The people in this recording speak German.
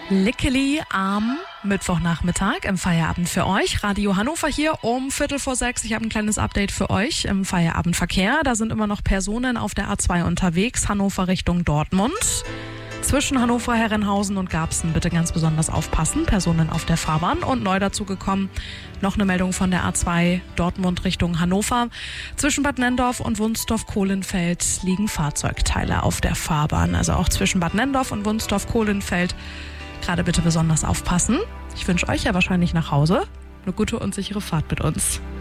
Lickeli am Mittwochnachmittag im Feierabend für euch. Radio Hannover hier um 5:45. Ich habe ein kleines Update für euch im Feierabendverkehr. Da sind immer noch Personen auf der A2 unterwegs, Hannover Richtung Dortmund. Zwischen Hannover, Herrenhausen und Garbsen bitte ganz besonders aufpassen. Personen auf der Fahrbahn. Und neu dazu gekommen, noch eine Meldung von der A2 Dortmund Richtung Hannover. Zwischen Bad Nenndorf und Wunstorf-Kohlenfeld liegen Fahrzeugteile auf der Fahrbahn. Also auch zwischen Bad Nenndorf und Wunstorf-Kohlenfeld gerade bitte besonders aufpassen. Ich wünsche euch ja wahrscheinlich nach Hause eine gute und sichere Fahrt mit uns.